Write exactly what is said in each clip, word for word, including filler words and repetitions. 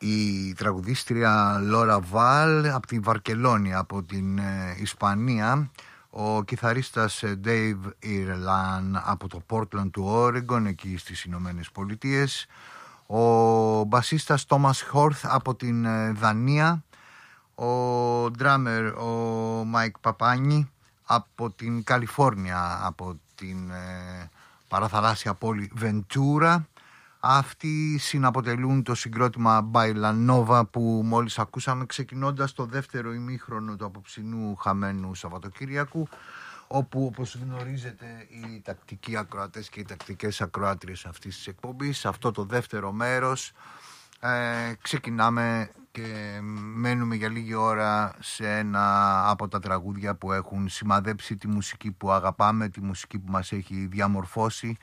η τραγουδίστρια Λόρα Βάλ από τη Βαρκελόνη, από την ε, Ισπανία, ο κιθαρίστας Dave Ireland από το Portland του Oregon, εκεί στις Ηνωμένες Πολιτείες, ο μπασίστας Thomas Horth από την ε, Δανία, ο ντράμερ ο Mike Παπάνη από την Καλιφόρνια, από την ε, παραθαλάσσια πόλη Βεντούρα. Αυτοί συναποτελούν το συγκρότημα Baila Nova που μόλις ακούσαμε, ξεκινώντας το δεύτερο ημίχρονο του απόψινού χαμένου Σαββατοκύριακου, όπου, όπως γνωρίζετε, οι τακτικοί ακροατές και οι τακτικές ακροάτριες αυτής της εκπομπής, σε αυτό το δεύτερο μέρος ε, ξεκινάμε και μένουμε για λίγη ώρα σε ένα από τα τραγούδια που έχουν σημαδέψει τη μουσική που αγαπάμε, τη μουσική που μας έχει διαμορφώσει,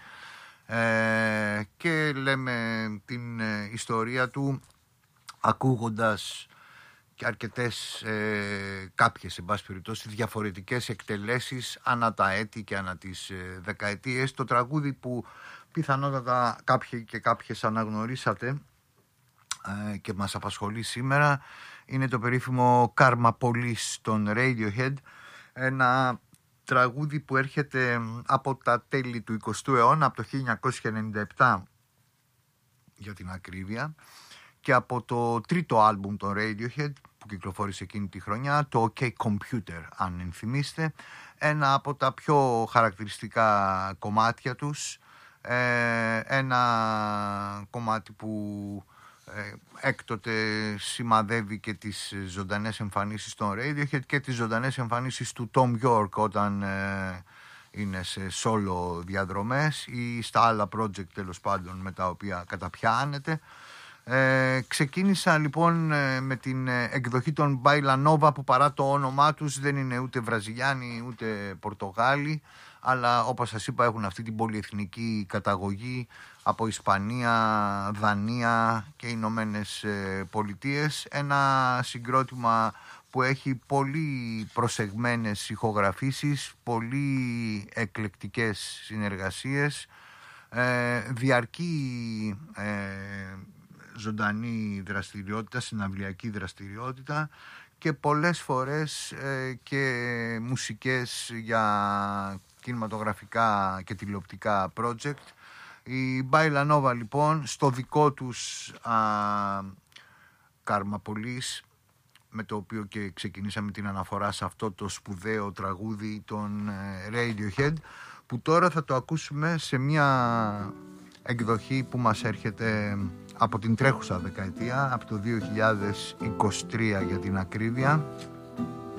ε, και λέμε την ε, ιστορία του ακούγοντας και αρκετές, ε, κάποιες εν πάση περιπτώσει, διαφορετικές εκτελέσεις ανά τα έτη και ανά τις ε, δεκαετίες. Το τραγούδι που πιθανότατα κάποιοι και κάποιες αναγνωρίσατε ε, και μας απασχολεί σήμερα είναι το περίφημο Karma Police των Radiohead, ένα τραγούδι που έρχεται από τα τέλη του εικοστού αιώνα, από το χίλια εννιακόσια ενενήντα επτά για την ακρίβεια, και από το τρίτο άλμπουμ των Radiohead που κυκλοφόρησε εκείνη τη χρονιά, το OK Computer, αν ενθυμίστε, ένα από τα πιο χαρακτηριστικά κομμάτια τους, ε, ένα κομμάτι που ε, έκτοτε σημαδεύει και τις ζωντανές εμφανίσεις των Radiohead και τις ζωντανές εμφανίσεις του Tom York όταν ε, είναι σε solo διαδρομές ή στα άλλα project, τέλος πάντων, με τα οποία καταπιάνεται. Ε, ξεκίνησα λοιπόν ε, με την ε, εκδοχή των Baila Nova, που παρά το όνομά τους δεν είναι ούτε Βραζιλιάνοι ούτε Πορτογάλοι, αλλά όπως σας είπα έχουν αυτή την πολυεθνική καταγωγή από Ισπανία, Δανία και Ηνωμένες ε, Πολιτείες. Ένα συγκρότημα που έχει πολύ προσεγμένες ηχογραφήσεις, πολύ εκλεκτικές συνεργασίες, ε, διαρκή ε, ζωντανή δραστηριότητα, συναυλιακή δραστηριότητα και πολλές φορές ε, και μουσικές για κινηματογραφικά και τηλεοπτικά project. Η Baila Nova λοιπόν στο δικό τους α, Karma Police, με το οποίο και ξεκινήσαμε την αναφορά σε αυτό το σπουδαίο τραγούδι των Radiohead, που τώρα θα το ακούσουμε σε μια εκδοχή που μας έρχεται από την τρέχουσα δεκαετία, από το δύο χιλιάδες είκοσι τρία για την ακρίβεια.